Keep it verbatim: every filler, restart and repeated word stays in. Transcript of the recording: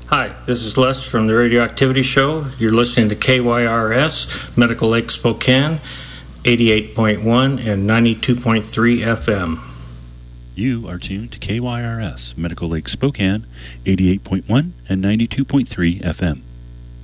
Hi, this is Les from the Radioactivity Show. You're listening to K Y R S, Medical Lake Spokane, eighty-eight point one and ninety-two point three F M. You are tuned to K Y R S, Medical Lake Spokane, eighty-eight point one and ninety-two point three F M.